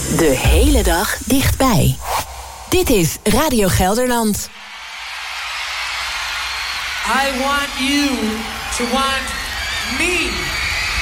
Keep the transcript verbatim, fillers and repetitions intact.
De hele dag dichtbij. Dit is Radio Gelderland. I want you to want me.